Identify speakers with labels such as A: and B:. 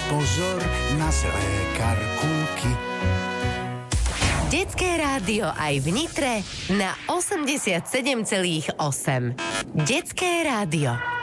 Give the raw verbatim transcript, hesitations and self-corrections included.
A: pozor na zlé karkulky.
B: Detské rádio aj v Nitre na osemdesiatsedem celá osem. Detské rádio.